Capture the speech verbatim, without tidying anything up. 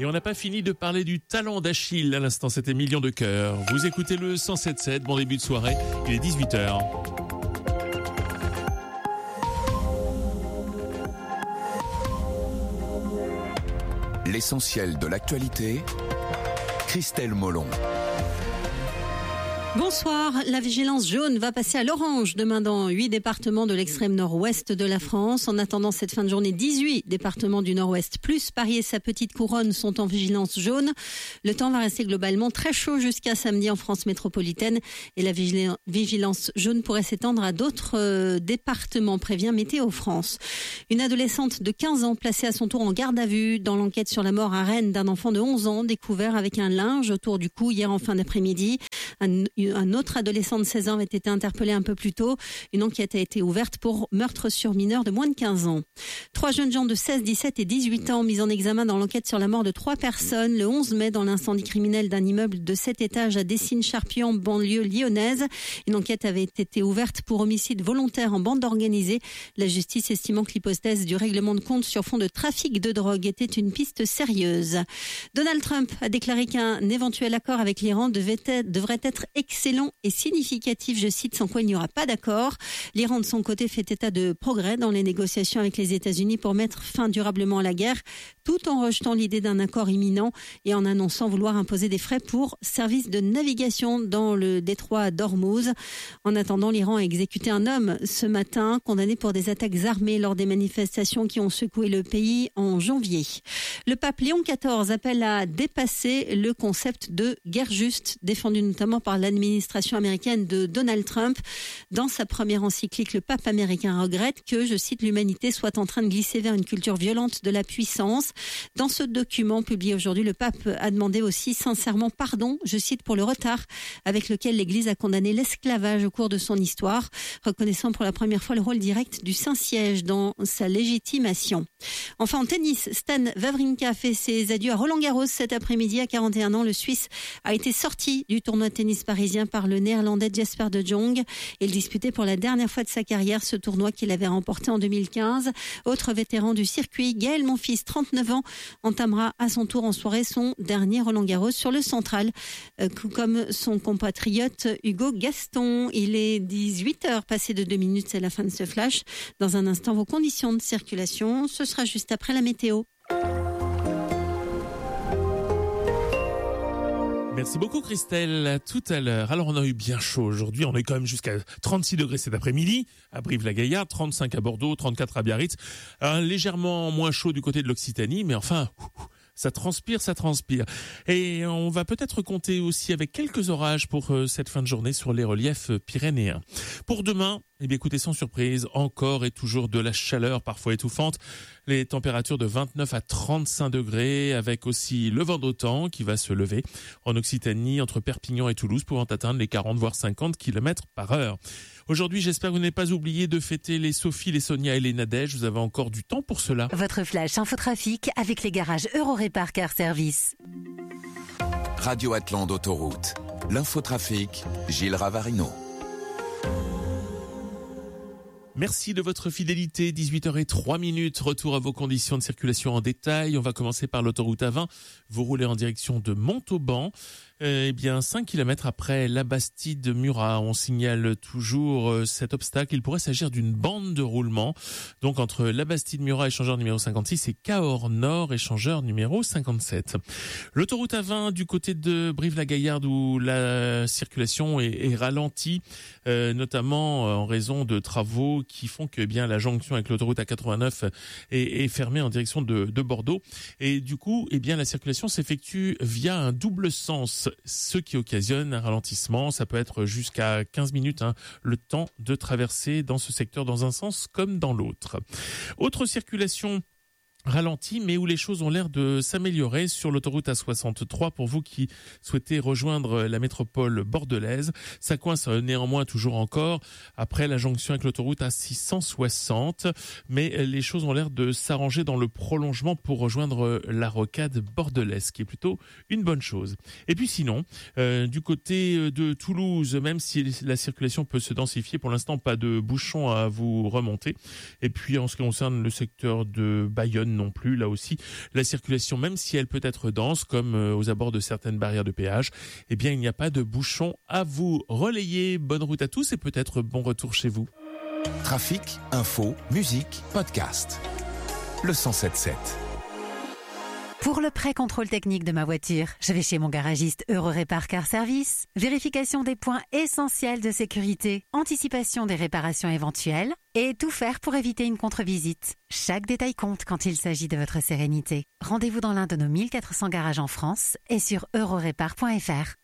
Et on n'a pas fini de parler du talent d'Achille. À l'instant, c'était Millions de cœurs. Vous écoutez le cent sept sept. Bon début de soirée. Il est dix-huit heures. L'essentiel de l'actualité, Christelle Molon. Bonsoir. La vigilance jaune va passer à l'orange demain dans huit départements de l'extrême nord-ouest de la France. En attendant cette fin de journée, dix-huit départements du nord-ouest plus Paris et sa petite couronne sont en vigilance jaune. Le temps va rester globalement très chaud jusqu'à samedi en France métropolitaine et la vigilance jaune pourrait s'étendre à d'autres euh, départements, prévient Météo France. Une adolescente de quinze ans placée à son tour en garde à vue dans l'enquête sur la mort à Rennes d'un enfant de onze ans découvert avec un linge autour du cou hier en fin d'après-midi. Un, un autre adolescent de seize ans avait été interpellé un peu plus tôt. Une enquête a été ouverte pour meurtre sur mineur de moins de quinze ans. Trois jeunes gens de seize, dix-sept et dix-huit ans mis en examen dans l'enquête sur la mort de trois personnes le onze mai dans l'incendie criminel d'un immeuble de sept étages à Dessines-Charpion, banlieue lyonnaise. Une enquête avait été ouverte pour homicide volontaire en bande organisée. La justice estimant que l'hypothèse du règlement de compte sur fond de trafic de drogue était une piste sérieuse. Donald Trump a déclaré qu'un éventuel accord avec l'Iran devait être, devrait être excellent et significatif, je cite, sans quoi il n'y aura pas d'accord. L'Iran de son côté fait état de progrès dans les négociations avec les États-Unis pour mettre fin durablement à la guerre, tout en rejetant l'idée d'un accord imminent et en annonçant vouloir imposer des frais pour service de navigation dans le détroit d'Ormuz. En attendant, l'Iran a exécuté un homme ce matin, condamné pour des attaques armées lors des manifestations qui ont secoué le pays en janvier. Le pape Léon quatorze appelle à dépasser le concept de guerre juste, défendu notamment par l'administration américaine de Donald Trump. Dans sa première encyclique, le pape américain regrette que, je cite, l'humanité soit en train de glisser vers une culture violente de la puissance. Dans ce document publié aujourd'hui, le pape a demandé aussi sincèrement pardon, je cite, pour le retard avec lequel l'Église a condamné l'esclavage au cours de son histoire, reconnaissant pour la première fois le rôle direct du Saint-Siège dans sa légitimation. Enfin, en tennis, Stan Wawrinka fait ses adieux à Roland-Garros cet après-midi. À quarante et un ans, le Suisse a été sorti du tournoi de tennis parisien par le Néerlandais Jesper de Jong. Il disputait pour la dernière fois de sa carrière ce tournoi qu'il avait remporté en deux mille quinze. Autre vétéran du circuit, Gaël Monfils, trente-neuf ans, entamera à son tour en soirée son dernier Roland-Garros sur le central, euh, comme son compatriote Hugo Gaston. Il est dix-huit heures passées de deux minutes, c'est la fin de ce flash. Dans un instant, vos conditions de circulation, ce sera juste après la météo. Merci beaucoup Christelle, à tout à l'heure. Alors on a eu bien chaud aujourd'hui, on est quand même jusqu'à trente-six degrés cet après-midi, à Brive-la-Gaillarde, trente-cinq à Bordeaux, trente-quatre à Biarritz, euh, légèrement moins chaud du côté de l'Occitanie, mais enfin... ça transpire, ça transpire. Et on va peut-être compter aussi avec quelques orages pour euh, cette fin de journée sur les reliefs pyrénéens. Pour demain, eh bien écoutez, sans surprise, encore et toujours de la chaleur parfois étouffante. Les températures de vingt-neuf à trente-cinq degrés, avec aussi le vent d'automne qui va se lever en Occitanie, entre Perpignan et Toulouse, pouvant atteindre les quarante voire cinquante kilomètres par heure. Aujourd'hui, j'espère que vous n'avez pas oublié de fêter les Sophie, les Sonia et les Nadège. Vous avez encore du temps pour cela. Votre flash infotrafic avec les garages Eurorépar Car Service. Radio Atlante Autoroute. L'infotrafic, Gilles Ravarino. Merci de votre fidélité. dix-huit heures zéro trois minutes. Retour à vos conditions de circulation en détail. On va commencer par l'autoroute A vingt. Vous roulez en direction de Montauban. Euh, eh bien, cinq kilomètres après la Bastide-Murat, on signale toujours euh, cet obstacle. Il pourrait s'agir d'une bande de roulement. Donc, entre la Bastide-Murat, échangeur numéro cinquante-six, et Cahors Nord, échangeur numéro cinquante-sept. L'autoroute A vingt du côté de Brive-la-Gaillarde, où la circulation est, est ralentie, euh, notamment en raison de travaux qui font que eh bien la jonction avec l'autoroute A quatre-vingt-neuf est, est fermée en direction de, de Bordeaux. Et du coup, eh bien la circulation s'effectue via un double sens, ce qui occasionne un ralentissement. Ça peut être jusqu'à quinze minutes, hein, le temps de traverser dans ce secteur dans un sens comme dans l'autre. Autre circulation ralenti, mais où les choses ont l'air de s'améliorer sur l'autoroute A soixante-trois. Pour vous qui souhaitez rejoindre la métropole bordelaise, ça coince néanmoins toujours encore après la jonction avec l'autoroute A six cent soixante, mais les choses ont l'air de s'arranger dans le prolongement pour rejoindre la rocade bordelaise, qui est plutôt une bonne chose. Et puis sinon, euh, du côté de Toulouse, même si la circulation peut se densifier, pour l'instant pas de bouchons à vous remonter. Et puis en ce qui concerne le secteur de Bayonne, non plus. Là aussi, la circulation, même si elle peut être dense, comme aux abords de certaines barrières de péage, eh bien, il n'y a pas de bouchon à vous relayer. Bonne route à tous et peut-être bon retour chez vous. Trafic, info, musique, podcast. Le cent sept sept. Pour le pré-contrôle technique de ma voiture, je vais chez mon garagiste Eurorépar Car Service. Vérification des points essentiels de sécurité, anticipation des réparations éventuelles et tout faire pour éviter une contre-visite. Chaque détail compte quand il s'agit de votre sérénité. Rendez-vous dans l'un de nos mille quatre cents garages en France et sur eurorépar point f r.